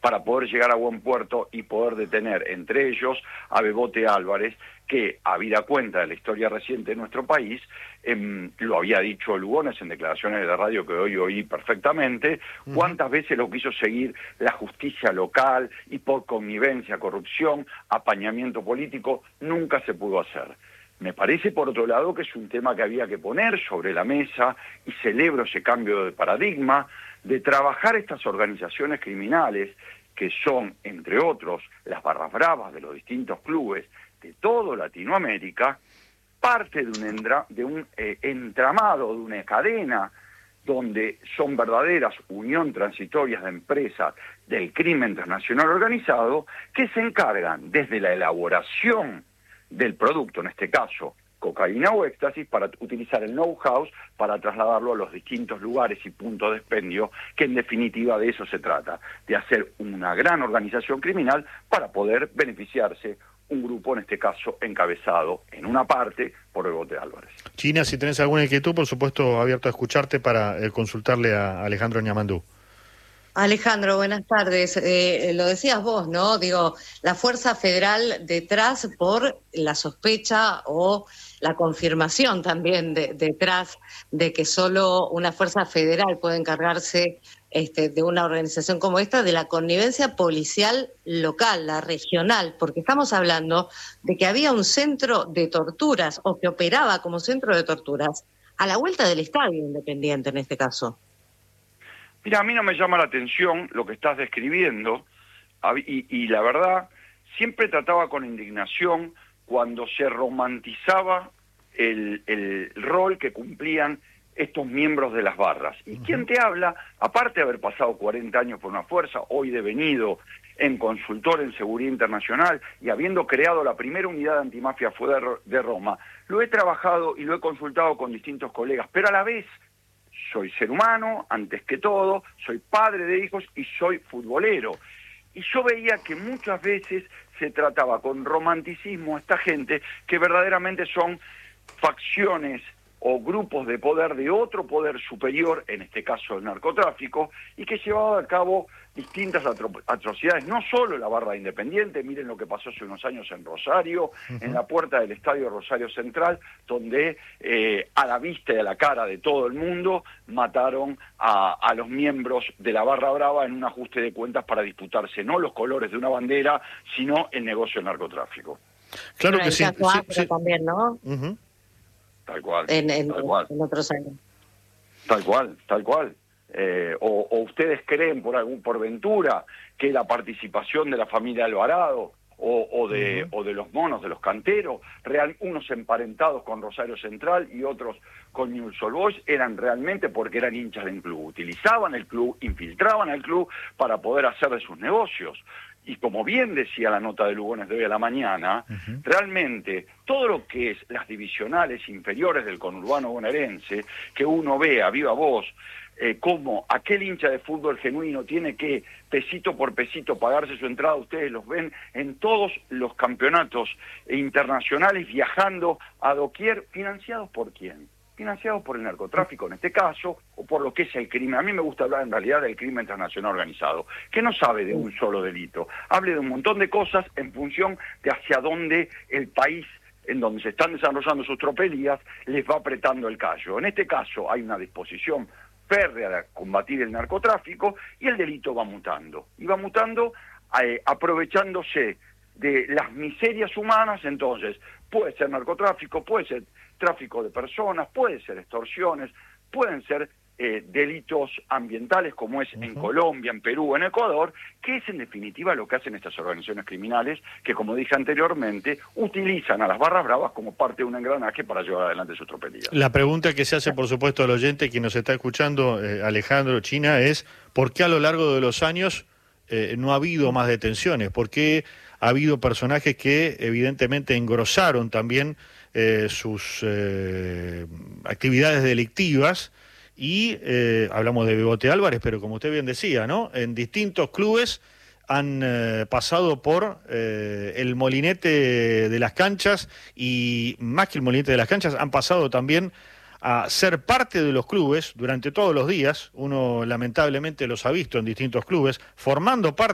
para poder llegar a buen puerto y poder detener, entre ellos, a Bebote Álvarez, que, habida cuenta de la historia reciente de nuestro país, lo había dicho Lugones en declaraciones de radio que hoy oí perfectamente, cuántas veces lo quiso seguir la justicia local y por connivencia, corrupción, apañamiento político, nunca se pudo hacer. Me parece, por otro lado, que es un tema que había que poner sobre la mesa y celebro ese cambio de paradigma de trabajar estas organizaciones criminales que son, entre otros, las barras bravas de los distintos clubes de toda Latinoamérica, parte de un entramado, de una cadena donde son verdaderas unión transitorias de empresas del crimen transnacional organizado que se encargan desde la elaboración del producto, en este caso cocaína o éxtasis, para utilizar el know-how para trasladarlo a los distintos lugares y puntos de expendio, que en definitiva de eso se trata, de hacer una gran organización criminal para poder beneficiarse un grupo, en este caso, encabezado en una parte por Bebote Álvarez. China, si tenés alguna inquietud, por supuesto, abierto a escucharte para consultarle a Alejandro Ñamandú. Alejandro, buenas tardes. Lo decías vos, ¿no? Digo, la fuerza federal detrás por la sospecha o la confirmación también detrás de que solo una fuerza federal puede encargarse de una organización como esta, de la connivencia policial local, la regional, porque estamos hablando de que había un centro de torturas o que operaba como centro de torturas a la vuelta del Estadio Independiente en este caso. Mira, a mí no me llama la atención lo que estás describiendo y la verdad, siempre trataba con indignación cuando se romantizaba el rol que cumplían estos miembros de las barras. Y quien te habla, aparte de haber pasado 40 años por una fuerza, hoy devenido en consultor en seguridad internacional y habiendo creado la primera unidad antimafia de Roma, lo he trabajado y lo he consultado con distintos colegas, pero a la vez soy ser humano, antes que todo, soy padre de hijos y soy futbolero. Y yo veía que muchas veces se trataba con romanticismo a esta gente que verdaderamente son facciones o grupos de poder de otro poder superior, en este caso el narcotráfico, y que llevaba a cabo distintas atrocidades, no solo la barra Independiente, miren lo que pasó hace unos años en Rosario, en la puerta del estadio Rosario Central, donde a la vista y a la cara de todo el mundo mataron a los miembros de la barra brava en un ajuste de cuentas para disputarse no los colores de una bandera, sino el negocio del narcotráfico. Claro que sí. Sí. También, ¿no? Tal cual, en cual. En otros años. Tal cual. O ustedes creen por ventura que la participación de la familia Alvarado o de los monos, de los canteros, unos emparentados con Rosario Central y otros con Newell's Old Boys, eran realmente porque eran hinchas del club, utilizaban el club, infiltraban al club para poder hacer de sus negocios. Y como bien decía la nota de Lugones de hoy a la mañana, realmente todo lo que es las divisionales inferiores del conurbano bonaerense, que uno ve a viva voz, cómo aquel hincha de fútbol genuino tiene que, pesito por pesito, pagarse su entrada, ustedes los ven en todos los campeonatos internacionales viajando a doquier, ¿financiados por quién? Financiados por el narcotráfico en este caso, o por lo que es el crimen. A mí me gusta hablar en realidad del crimen transnacional organizado, que no sabe de un solo delito, hable de un montón de cosas en función de hacia dónde el país en donde se están desarrollando sus tropelías les va apretando el callo. En este caso hay una disposición férrea de combatir el narcotráfico y el delito va mutando. Y va mutando aprovechándose de las miserias humanas, entonces puede ser narcotráfico, puede ser tráfico de personas, puede ser extorsiones, pueden ser delitos ambientales como es en Colombia, en Perú, en Ecuador, que es en definitiva lo que hacen estas organizaciones criminales que, como dije anteriormente, utilizan a las barras bravas como parte de un engranaje para llevar adelante sus tropelías. La pregunta que se hace, por supuesto, al oyente que nos está escuchando, Alejandro, China, es ¿por qué a lo largo de los años no ha habido más detenciones? ¿Por qué ha habido personajes que evidentemente engrosaron también sus actividades delictivas? Y hablamos de Bebote Álvarez, pero como usted bien decía, ¿no? En distintos clubes han pasado por el molinete de las canchas y más que el molinete de las canchas, han pasado también a ser parte de los clubes durante todos los días. Uno lamentablemente los ha visto en distintos clubes, formando parte